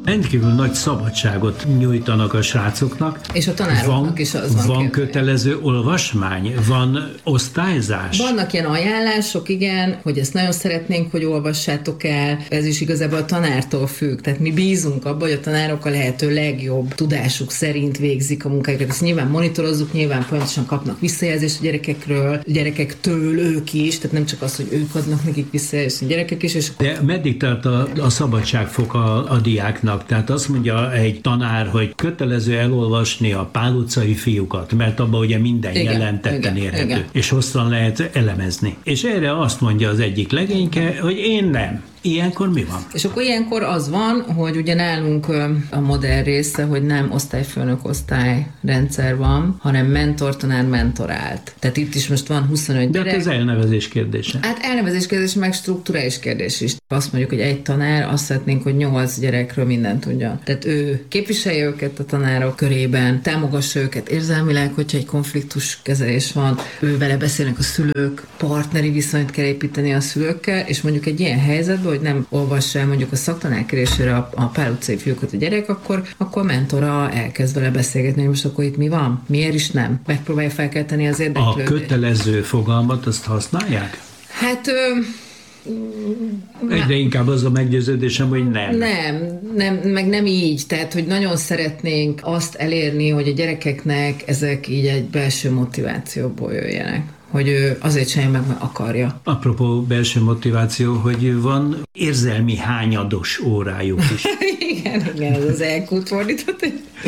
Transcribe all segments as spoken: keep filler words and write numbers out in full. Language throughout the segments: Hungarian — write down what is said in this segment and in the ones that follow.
Rendkívül nagy szabadságot nyújtanak a srácoknak. És a tanároknak van, is az van. Van kötelező olvasmány, van osztályzás. Vannak ilyen ajánlások, igen, hogy ezt nagyon szeretnénk, hogy olvassátok el. Ez is igazából a tanártól függ. Tehát mi bízunk abban, hogy a tanárok a lehető legjobb tudásuk szerint végzik a munkájukat. Ezt nyilván monitorozzuk, nyilván pontosan kapnak visszajelzést a gyerekekről, a gyerekektől ők is, tehát nem csak az, hogy ők adnak nekik visszajelzést, a gyerekek is. És De meddig tart a, a szabadságfok a, a diáknak? Tehát azt mondja egy tanár, hogy kötelező elolvasni a Pál utcai fiúkat, mert abban ugye minden igen, jelentetten igen, érhető, igen. És hosszan lehet elemezni. És erre azt mondja az egyik legényke, hogy én nem. Ilyenkor mi van? És akkor ilyenkor az van, hogy ugye nálunk a modell része, hogy nem osztályfőnök osztályrendszer van, hanem mentor-tanár mentorált. Tehát itt is most van huszonöt De gyerek. hát ez elnevezés kérdése. Hát elnevezés kérdés, meg strukturális kérdés is. Azt mondjuk, hogy egy tanár, azt szeretnénk, hogy nyolc gyerekről mindent tudjon. Tehát ő képviselje őket a tanárok körében, támogassa őket érzelmileg, hogyha egy konfliktus kezelés van, ő vele beszélnek a szülők, partneri viszonyt kell építeni a szülőkkel, és mondjuk egy ilyen helyzetben, hogy nem olvassa el mondjuk a szaktanár kérésére a, a Pál utcai fiúkat a gyerek, akkor, akkor mentora elkezd vele beszélgetni, hogy most akkor itt mi van? Miért is nem? Megpróbálja felkelteni az érdeklődést. A kötelező fogalmat azt használják? Hát... Ö, Egyre inkább az a meggyőződésem, hogy nem. Nem, nem, meg nem így. Tehát, hogy nagyon szeretnénk azt elérni, hogy a gyerekeknek ezek így egy belső motivációból jöjjenek. Hogy ő azért csinálja meg, mert akarja. Apropó belső motiváció, hogy van érzelmi hányados órájuk is. igen, igen, ez az elkút fordított.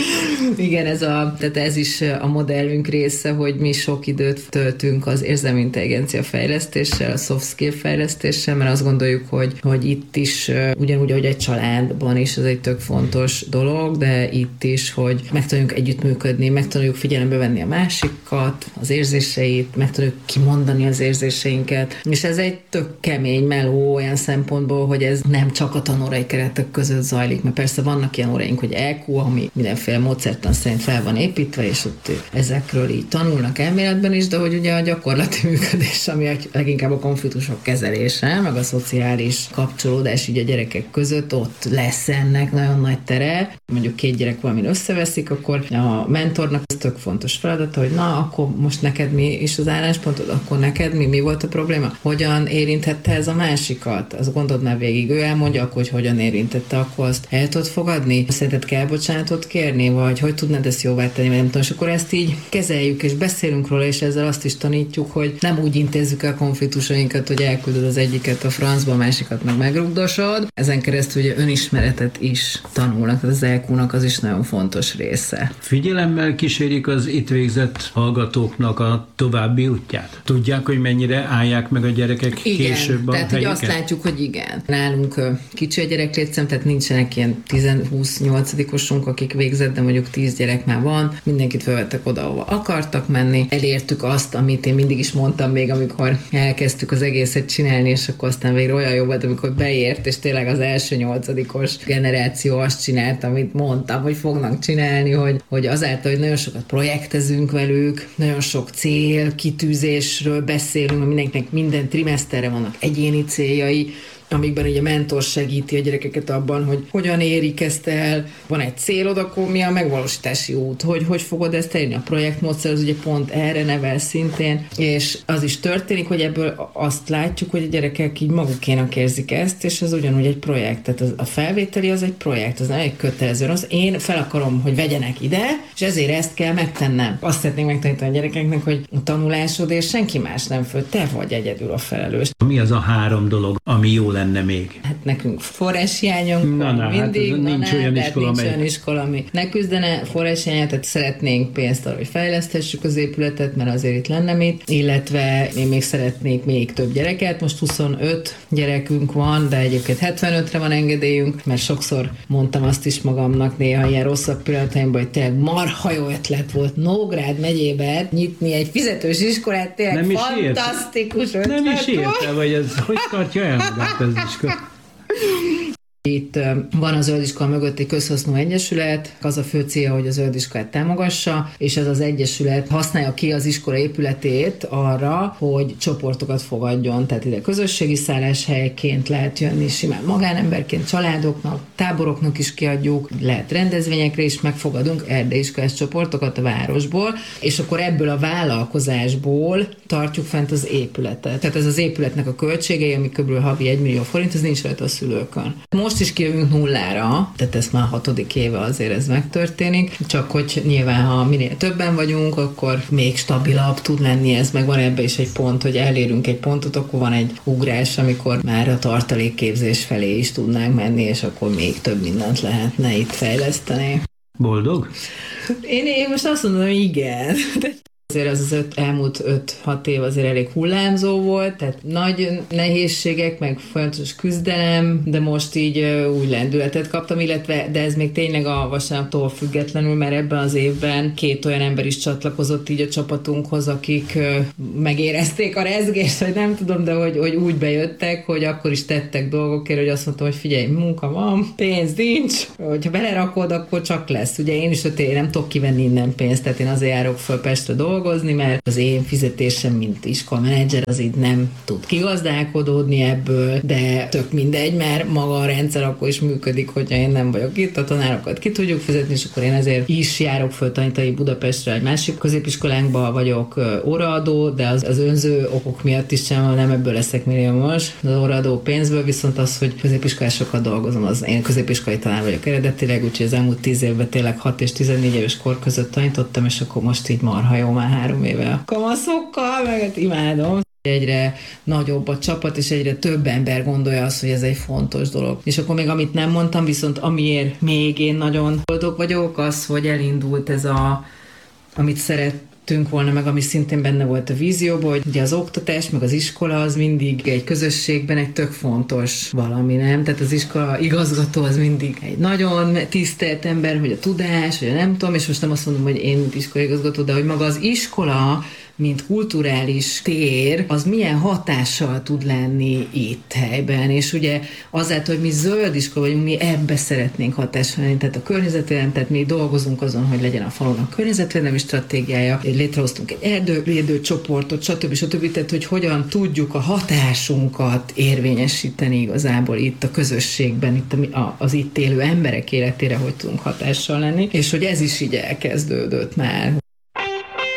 Igen, ez, a, tehát ez is a modellünk része, hogy mi sok időt töltünk az érzelmi intelligencia fejlesztéssel, a soft skill fejlesztéssel, mert azt gondoljuk, hogy, hogy itt is ugyanúgy, ahogy egy családban is, ez egy tök fontos dolog, de itt is, hogy meg tudjuk együttműködni, meg tudjuk figyelembe venni a másikat, az érzéseit, meg tudjuk kimondani az érzéseinket, és ez egy tök kemény meló olyan szempontból, hogy ez nem csak a tanórai keretek között zajlik, mert persze vannak ilyen óráink, hogy é kú, ami mindenféle módszertan szerint fel van építve, és ott ezekről így tanulnak elméletben is, de hogy ugye a gyakorlati működés, ami leginkább a konfliktusok kezelése, meg a szociális kapcsolódás így a gyerekek között, ott lesz ennek nagyon nagy tere. Mondjuk két gyerek valamin összeveszik, akkor a mentornak ez tök fontos feladata, hogy na, akkor most neked mi is az álláspontod, akkor neked mi, mi volt a probléma? Hogyan érinthette ez a másikat? Azt gondold már végig, ő elmondja, akkor, hogy hogyan érintette, akkor azt el tudod fogadni? Szerinted kell bocsánatot kérni, vagy hogy tudnád ezt jóvá tenni, vagy nem tudom, és akkor ezt így kezeljük, és beszélünk róla, és ezzel azt is tanítjuk, hogy nem úgy intézzük el konfliktusainkat, hogy elküldöd az egyiket a francba, a másikat meg megrugdosod. Ezen keresztül ugye önismeretet is tanulnak, tehát az é kúnak az is nagyon fontos része. Figyelemmel kísérik az itt végzett hallgatóknak a további útját? Tudják, hogy mennyire állják meg a gyerekek igen, később a tehát hogy azt látjuk, hogy igen. Nálunk kicsi a gyereklétszám, tehát nincsenek ilyen tíz-húsz-nyolcadikosunk, akik végzett, de mondjuk tíz gyerek már van, mindenkit felvettek oda, ahova akartak menni. Elértük azt, amit én mindig is mondtam még, amikor elkezdtük az egészet csinálni, és akkor aztán végre olyan jó volt, amikor beért, és tényleg az első nyolcadikos generáció azt csinált, amit mondtam, hogy fognak csinálni, hogy, hogy azáltal, hogy nagyon sokat projektezünk velük, nagyon sok cél, kitűzésről beszélünk, mert mindenkinek minden trimeszterre vannak egyéni céljai, amikben ugye a mentor segíti a gyerekeket abban, hogy hogyan érik ezt el, van egy célod, akkor mi a megvalósítási út, hogy hogy fogod ezt elérni. A projektmódszer az ugye pont erre nevel szintén, és az is történik, hogy ebből azt látjuk, hogy a gyerekek így magukénak érzik ezt, és ez ugyanúgy egy projekt. Tehát az, a felvételi az egy projekt, az nem egy kötelező. Az én fel akarom, hogy vegyenek ide, és ezért ezt kell megtennem. Azt szeretnénk megtanítani a gyerekeknek, hogy a tanulásod, és senki más nem föl, te vagy egyedül a felelős. Mi az a három dolog, ami jó lenne még? Hát nekünk forráshiányunk na, na, mindig, hát na, nincs, na, olyan nincs iskola, olyan mely... iskola, ami ne küzdene forráshiányát, tehát szeretnénk pénzt arra, hogy fejlesztessük az épületet, mert azért itt lenne mit, illetve én még szeretnék még több gyereket, most huszonöt gyerekünk van, de egyébként hetvenötre van engedélyünk, mert sokszor mondtam azt is magamnak néha ilyen rosszabb pillanataimban, hogy tényleg marha jó ötlet volt Nógrád megyében nyitni egy fizetős iskolát, tényleg nem fantasztikus ötlet. Nem is érte, vagy ez hogy tartja el magát az iskola? Itt van a Zöld Iskola mögötti közhasznú egyesület, az a fő célja, hogy a Zöld Iskolát támogassa, és ez az egyesület használja ki az iskola épületét arra, hogy csoportokat fogadjon, tehát ide közösségi szálláshelyként lehet jönni, simán magánemberként, családoknak, táboroknak is kiadjuk, lehet rendezvényekre is megfogadunk erdélyiskolás csoportokat a városból, és akkor ebből a vállalkozásból tartjuk fent az épületet. Tehát ez az épületnek a költségei, ami kb. Havi egy millió forint, ez nincs rajta a szülőkön. Most is kijövünk nullára, tehát ez már hatodik éve azért ez megtörténik, csak hogy nyilván, ha minél többen vagyunk, akkor még stabilabb tud lenni ez, meg van ebbe is egy pont, hogy elérünk egy pontot, akkor van egy ugrás, amikor már a tartalékképzés felé is tudnánk menni, és akkor még több mindent lehetne itt fejleszteni. Boldog? Én, én most azt mondom, hogy igen. Azért az az öt, elmúlt öt-hat év azért elég hullámzó volt, tehát nagy nehézségek, meg folyamatos küzdelem, de most így uh, új lendületet kaptam, illetve, de ez még tényleg a vasárnaptól függetlenül, mert ebben az évben két olyan ember is csatlakozott így a csapatunkhoz, akik uh, megérezték a rezgést, vagy nem tudom, de hogy, hogy úgy bejöttek, hogy akkor is tettek dolgokért, hogy azt mondtam, hogy figyelj, munka van, pénz nincs, hogyha belerakod, akkor csak lesz. Ugye én is öt év, nem tudok kivenni innen pénzt, tehát én azért járok föl Pestre dolgozni, mert az én fizetésem, mint iskolamenedzser, az így nem tud kigazdálkodódni ebből, de tök mindegy, mert maga a rendszer akkor is működik, hogyha én nem vagyok itt, a tanárokat ki tudjuk fizetni, és akkor én ezért is járok föl tanítani Budapestre, egy másik középiskolánkban vagyok óraadó, de az, az önző okok miatt is sem, nem ebből leszek milliómos, az óraadó pénzből, viszont az, hogy középiskolásokkal dolgozom, az én középiskolai tanár vagyok eredetileg, úgyhogy az elmúlt tíz évben tényleg hat és tizennégy éves kor között tanítottam, és akkor most így marha jó már három éve a kamaszokkal, meg hát imádom. Egyre nagyobb a csapat, és egyre több ember gondolja azt, hogy ez egy fontos dolog. És akkor még amit nem mondtam, viszont amiért még én nagyon boldog vagyok, az, hogy elindult ez a, amit szeret volna, meg ami szintén benne volt a vízióban, hogy ugye az oktatás, meg az iskola az mindig egy közösségben egy tök fontos valami, nem? Tehát az iskola igazgató az mindig egy nagyon tisztelt ember, hogy a tudás, vagy a nem tudom, és most nem azt mondom, hogy én mint iskola igazgató, de hogy maga az iskola, mint kulturális tér, az milyen hatással tud lenni itt helyben, és ugye azáltal, hogy mi zöld iskola vagyunk, mi ebbe szeretnénk hatással lenni, tehát a környezetvédelem, tehát mi dolgozunk azon, hogy legyen a falunak környezetvédelmi stratégiája, létrehoztunk egy erdővédő csoportot, stb. stb. Tehát, hogy hogyan tudjuk a hatásunkat érvényesíteni igazából itt a közösségben, itt az itt élő emberek életére, hogy tudunk hatással lenni, és hogy ez is így elkezdődött már.